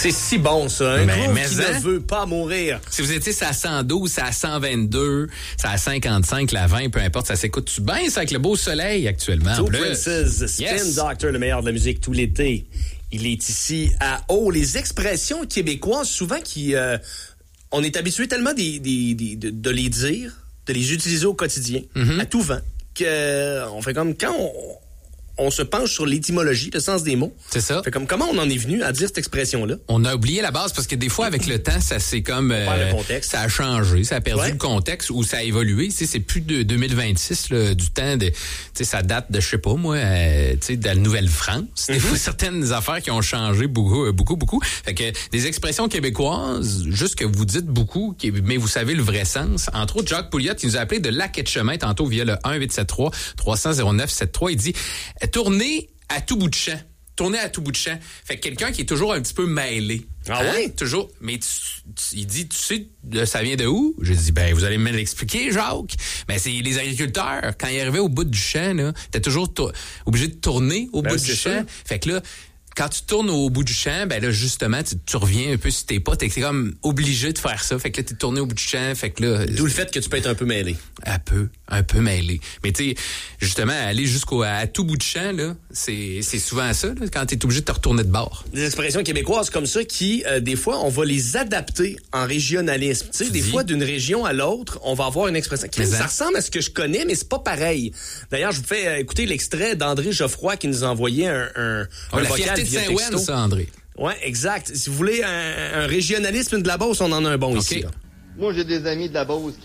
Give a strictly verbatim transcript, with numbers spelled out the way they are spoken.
C'est si bon, ça. Un mais, groupe mais qui hein? ne veut pas mourir. Si vous étiez ça à cent douze, ça à cent vingt-deux, ça à cinquante-cinq, la vingt, peu importe, ça s'écoute-tu bien, ça, avec le beau soleil actuellement. Two Princes, Spin Yes. Doctor, le meilleur de la musique tout l'été. Il est ici à Haut. Les expressions québécoises, souvent, qui, euh, on est habitué tellement des, des, des, de, de les dire, de les utiliser au quotidien, mm-hmm. à tout vent, qu'on fait comme quand on... on se penche sur l'étymologie, le sens des mots. C'est ça. Fait comme comment on en est venu à dire cette expression-là? On a oublié la base parce que des fois, avec le temps, ça c'est comme... Euh, le contexte. Ça a changé, ça a perdu ouais. le contexte ou ça a évolué. Tu sais, c'est plus de deux mille vingt-six, là, du temps de... Tu sais, ça date de, je sais pas moi, euh, tu sais, de la Nouvelle-France. Mm-hmm. Des fois, certaines affaires qui ont changé beaucoup, beaucoup, beaucoup. Fait que des expressions québécoises, juste que vous dites beaucoup, mais vous savez le vrai sens. Entre autres, Jacques Pouliot, qui nous a appelé de Lac et de Chemin tantôt via le un huit sept trois trois cents zéro neuf sept trois. Il dit « Tournez à tout bout de champ. » Tourner à tout bout de champ. Fait que quelqu'un qui est toujours un petit peu mêlé. Ah hein? oui? Toujours. Mais tu, tu, il dit, tu sais, ça vient de où? J'ai dit, ben, vous allez me l'expliquer, Jacques. Ben, c'est les agriculteurs. Quand ils arrivaient au bout du champ, là, t'es toujours to- obligé de tourner au ben, bout du champ. Ça. Fait que là, quand tu tournes au bout du champ, ben là, justement, tu, tu reviens un peu sur tes pas. T'es comme obligé de faire ça. Fait que là, t'es tourné au bout du champ. Fait que là... D'où le fait que tu peux être un peu mêlé. Un peu. Un peu mêlé. Mais tu sais, justement, aller jusqu'au à tout bout de champ, là, c'est, c'est souvent ça, là, quand t'es obligé de te retourner de bord. Des expressions québécoises comme ça qui, euh, des fois, on va les adapter en régionalisme. Tu sais, des dis? fois, d'une région à l'autre, on va avoir une expression. Qui, ça ressemble à ce que je connais, mais c'est pas pareil. D'ailleurs, je vous fais euh, écouter l'extrait d'André Geoffroy qui nous a envoyé un, un, oh, un la vocal fierté de Saint-Ouen, ça, André. Oui, exact. Si vous voulez un, un régionalisme de la Beauce, on en a un bon okay. ici. Là. Moi, j'ai des amis de la Beauce qui